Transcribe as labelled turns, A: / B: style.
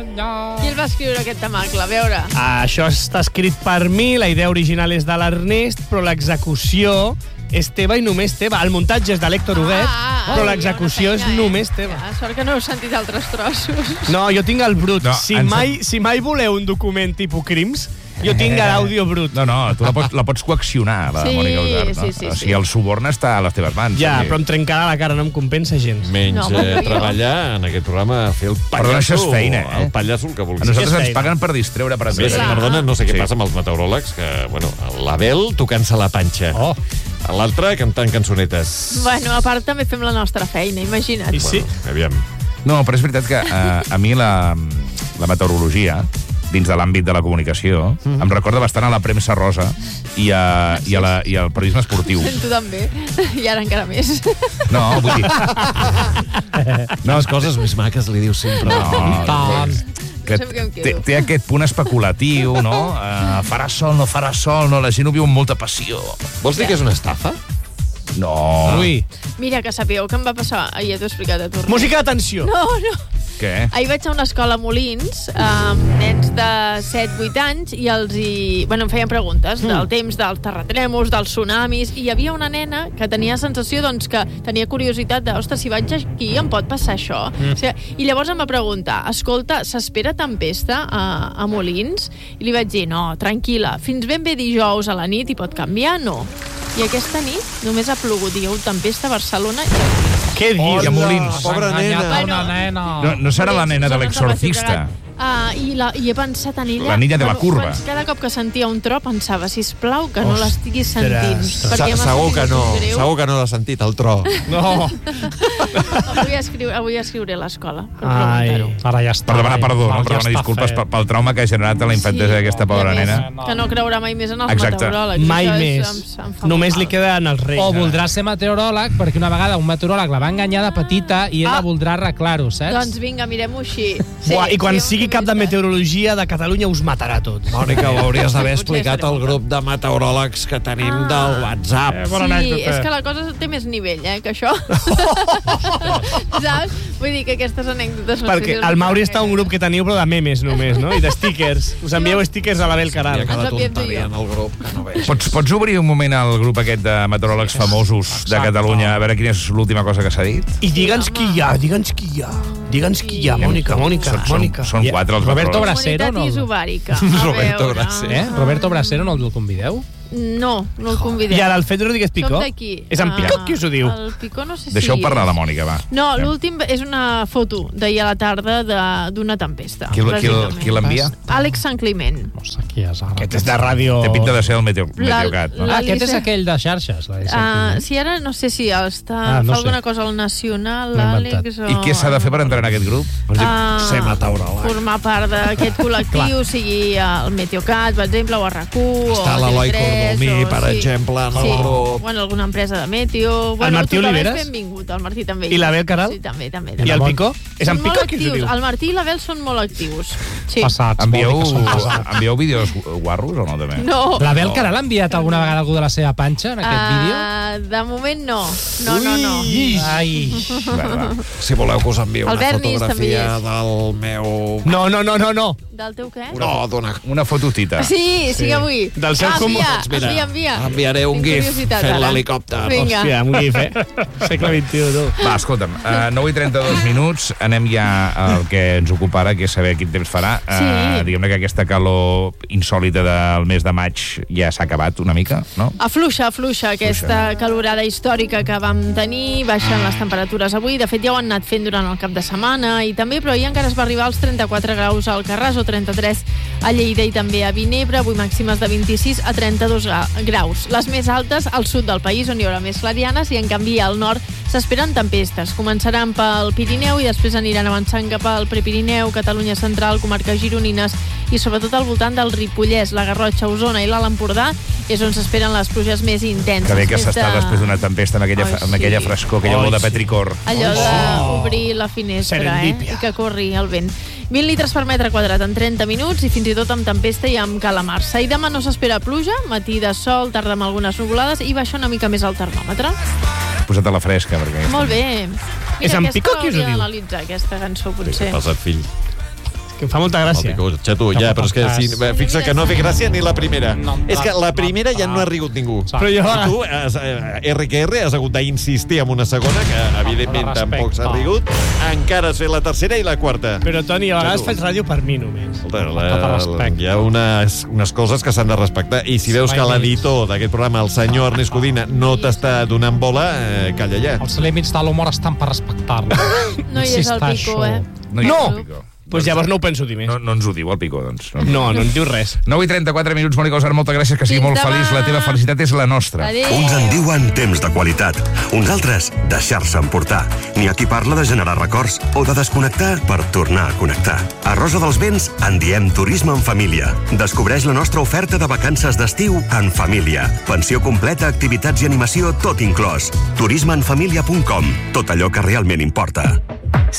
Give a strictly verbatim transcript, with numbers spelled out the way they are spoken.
A: Qui el va escriure aquest temacle? A veure.
B: Ah, això està escrit per mi, la idea original és de l'Ernest, però l'execució és teva i només teva. El muntatge és de l'Héctor Huguet,
A: ah,
B: però
A: ah,
B: l'execució és
A: feina,
B: només
A: eh?
B: teva.
A: Ja, sort que no heu sentit altres trossos.
B: No, jo tinc el brut.
C: No,
B: si,
C: ens-
B: mai, si mai voleu un document tipus crims, jo tinc l'àudio brut.
C: No, no, tu la pots, la pots coaccionar, la
A: Sí,
C: Mònica Usart. No?
A: sí, sí,
C: O sigui,
A: sí.
C: el suborn està a les teves mans.
B: Ja,
C: també.
B: però em trencarà la cara, no em compensa gens.
D: Menys
A: No,
D: no,
A: però
D: eh,
A: jo-
D: treballar en aquest programa, fer el pallasso.
C: Perdona, això és feina, eh?
D: El pallasso el que
C: A
D: vulguis.
C: nosaltres
B: És
C: ens
B: feina.
C: paguen per distreure, per
D: Bé,
C: exemple.
D: perdona, no sé què
C: Sí.
D: passa amb els meteoròlegs, que, bueno, l'Abel tocant-se la panxa.
B: Oh.
D: L'altre cantant cançonetes.
A: Bueno, a part també fem la nostra feina, imagina't.
B: I sí.
D: Aviam.
C: No, però és veritat que eh, a mi la, la meteorologia, dins de l'àmbit de la comunicació, mm. em recorda bastant a la premsa rosa i, a, i, a la, i al periodisme esportiu.
A: Tu també. I ara encara més.
C: No, vull dir...
D: No, les coses més maques li dius sempre.
C: No,
B: Tant.
C: que
A: No sé amb què em
C: té,
A: quedo.
C: té aquest punt especulatiu, no? Uh, farà sol, no farà sol, no? La gent ho viu amb molta passió.
D: Vols dir que és una estafa?
C: No.
B: Ui.
A: Mira, que sapigueu què em va passar. Ahir ja t'ho he explicat a tu.
B: Música d'atenció.
A: No, no.
C: Què?
A: Ahir vaig a una escola a Molins amb nens de set vuit anys i els hi... Bueno, em feien preguntes del temps dels terratrèmols, dels tsunamis, i hi havia una nena que tenia sensació, doncs, que tenia curiositat de, ostres, si vaig aquí em pot passar això. Mm. O sigui, i llavors em va preguntar, escolta, s'espera tempesta a, a Molins? I li vaig dir, no, tranquil·la, fins ben bé dijous a la nit i pot canviar, no. I aquesta nit només ha plogut, hi ha hagut tempesta a Barcelona i a Molins.
B: Què dius?
C: I a Molins.
D: Pobra nena.
A: Bueno,
E: Una nena.
C: No, no serà la nena de
A: Zones la
C: l'exorcista?
A: ciutat. Ah, i, la, I he pensat en ella...
C: La niña de la curva.
A: Pens, cada cop que sentia un tro pensava, sisplau, que no l'estiguis sentint.
B: Ostres.
A: Perquè m'ha
D: Segur que
A: sabut
D: no,
A: greu.
D: segur que no l'ha sentit, el tro.
B: No.
A: Avui, escriu, avui escriuré a l'escola per
B: Ai.
A: preguntar-ho.
E: Ara ja està.
C: Per demanar perdó, no?
E: Ja
C: Per demanar
E: està
C: disculpes
E: fet.
C: pel, pel trauma que ha generat a la infantesa d'aquesta pobra
A: I a més,
C: nena.
A: Que no creurà mai més en els
C: Exacte.
A: meteoròlegs.
B: Mai
A: Això és-
B: més.
A: em- em fa molt
B: Només
A: mal.
B: li queden els reis.
E: O voldrà ser meteoròleg perquè una vegada un meteoròleg la va enganyar de petita i ella
A: Ah.
E: voldrà arreglar-ho, saps?
A: Doncs vinga, mirem-ho així.
B: Buah, I quan
A: sí,
B: sigui
A: un
B: cap de
A: moment.
B: meteorologia de Catalunya us matarà tot.
D: Mònica, ho hauries d'haver
A: Potser
D: explicat
A: seré
D: al
A: molta.
D: grup de meteoròlegs que tenim
A: Ah.
D: del WhatsApp.
E: Eh, bona
A: Sí,
E: anècdota.
A: és que la cosa té més nivell, eh, que això. Saps? Vull dir que aquestes anècdotes... no sé
B: Perquè
A: si
B: el
A: us
B: Mauri
A: fan
B: està a un
A: gaire.
B: grup que teniu però de memes només, no? I de stickers. Us envieu stickers a l'Abel Caral.
D: Havia quedat
A: Ens enviem
D: un
A: tu i
D: tali
A: jo.
D: en el grup, que no veig.
C: Pots, pots obrir un moment al grup aquest de meteoròlegs famosos de
E: Exacte.
C: Catalunya a veure quina és l'última cosa que s'ha dit?
B: I digue'ns qui hi ha, digue'ns qui hi ha. Digue'ns qui hi ha, Mònica, Mònica,
C: Són, són,
B: Mònica.
C: són quatre els
E: Roberto
C: meteoròlegs.
E: Bracero,
A: Comunitat
E: no?
A: isobàrica. A
D: Roberto
A: veure.
D: Bracero.
E: Eh? Roberto Bracero no el convideu?
A: No, no el convidem.
B: I a l'Alfred Rodríguez Picó?
A: Som d'aquí.
B: És en Picó
A: Ah,
B: qui us ho diu?
A: El Picó no sé si...
C: Deixeu parlar la Mònica, va.
A: No, l'últim és una foto d'ahir a la tarda de- d'una tempesta.
C: Qui, l- qui, l-
A: precisament.
C: qui l'envia?
A: Àlex Sant Climent.
E: No sé qui és ara.
B: Aquest és de ràdio...
C: Té pinta de ser el meteo,
A: La-
C: Meteocat, no?
A: la-
E: Ah, aquest és
A: Alice-
E: aquell de xarxes. La de
A: Uh,
E: Sant
A: si ara no sé si està,
E: Ah, no
A: fa
E: sé.
A: alguna cosa al Nacional,
E: M'ho he
A: l'Àlex... O...
C: I què s'ha de fer per entrar en aquest grup?
A: Ah,
D: Ser meteoròleg.
A: formar part d'aquest col·lectiu, sigui el Meteocat, per exemple, o R-Q,
D: Està
A: o
D: l'Eloi
A: T V tres,
D: Cordomí,
A: o-
D: per exemple, en el
A: sí.
D: grup.
A: Bueno, alguna empresa de Meteo... Bueno,
B: Martí
A: tothom
B: Oliveres?
A: és benvingut, el Martí també.
B: I l'Abel Caral?
A: Sí, també, també.
B: I
A: també.
B: el
E: Ramon.
B: Picó? És en
A: Són
B: Picó
A: molt
B: qui us ho
A: actius.
B: diu?
A: El Martí i l'Abel són molt actius. Sí.
E: Passats.
C: Envieu,
E: vol dir que són passats.
C: envieu vídeos guarros o no, també?
A: No.
E: L'Abel Caral ha enviat alguna vegada algú de la seva panxa en aquest vídeo?
A: Ah, de moment no. No, no, no.
E: Ai.
C: Va, va.
D: Si voleu que us enviï una
A: El Bernis també hi
D: fotografia
A: és.
D: del meu...
B: No, no, no, no, no.
A: Del teu què?
D: No, d'una...
C: Una fototita.
A: Sí, sí que vull.
B: Del seu
A: ah,
B: comú.
A: envia,
D: Doncs mira,
A: envia, envia.
D: enviaré un
A: Tinc
D: gif
A: curiositat,
D: fent
A: ara.
D: l'helicòpter.
A: Vinga.
B: Hòstia, un gif, eh? Segle vint-i-u, tu.
C: Va, escolta'm, uh, nou i trenta-dos minuts, anem ja al que ens ocupa ara, que és saber quin temps farà.
A: Sí.
C: Uh, diguem-ne que aquesta calor insòlita del mes de maig ja s'ha acabat una mica, no?
A: Afluixa, afluixa aquesta calorada històrica que vam tenir, baixen les temperatures avui, de fet ja ho han anat fent durant el cap de setmana i també, però ahir encara es va arribar als trenta-quatre graus al Carràs o trenta-tres a Lleida i també a Vinebre, avui màximes de vint-i-sis a trenta-dos graus. Les més altes al sud del país, on hi haurà més clarianes, i en canvi al nord s'esperen tempestes. Començaran pel Pirineu i després aniran avançant cap al Prepirineu, Catalunya Central, comarques gironines i sobretot al voltant del Ripollès, la Garrotxa, Osona i l'Alt Empordà és on s'esperen les pluges més intenses.
C: Que bé que
A: Més
C: s'està
A: de-
C: després d'una tempesta amb aquella,
A: Ai,
C: amb aquella
A: sí.
C: frescor, aquella
B: Ai,
C: olor de
B: sí.
C: petricor.
A: Allò d'obrir la finestra, eh?
B: Serendípia.
A: I que corri el vent. vint litres per metre quadrat en trenta minuts i fins i tot amb tempesta i amb calamarsa. I demà no s'espera pluja, matí de sol, tarda amb algunes nuvolades i baixa una mica més el termòmetre.
C: Posa't a la fresca, perquè...
A: Molt bé. Mira,
B: És en
A: aquesta
B: Picó qui us ho
A: l'hauria
B: diu?
A: d'analitzar, aquesta cançó,
D: Què
A: potser.
D: ha passat, fill?
B: Que em fa molta gràcia.
F: Xato, ja, però és que si, fixa que no ha fet gràcia ni la primera.
E: No,
F: és que la primera
E: no,
F: ja no ha rigut ningú.
B: Però jo...
F: I tu, has, eh, R que R, has hagut d'insistir en una segona, que evidentment tampoc s'ha rigut. Encara has fet la tercera i la quarta.
B: Però, Toni, a vegades faig ràdio per mi només.
F: La, la, hi ha unes, unes coses que s'han de respectar. I si veus que l'editor d'aquest programa, el senyor Ernest Codina, no t'està donant bola, eh, calla ja.
E: Els límits de l'humor estan per respectar-lo.
A: No hi és el Pico, eh?
C: No! Hi
B: No!
C: ha el Pico.
B: Doncs llavors no ho penso dir més.
C: No, no ens ho diu el Pico, doncs. No,
B: No, no en diu res.
C: nou i trenta-quatre minuts, Mònica Osar, moltes gràcies, que sigui
A: Fins
C: molt
A: demà.
C: feliç. La teva felicitat és la nostra.
A: Adéu.
G: Uns en diuen temps de qualitat, uns altres deixar-se emportar. N'hi ha qui parla de generar records o de desconnectar per tornar a connectar. A Rosa dels Vents en diem turisme en família. Descobreix la nostra oferta de vacances d'estiu en família. Pensió completa, activitats i animació, tot inclòs. turisme en família punt com. Tot allò que realment importa.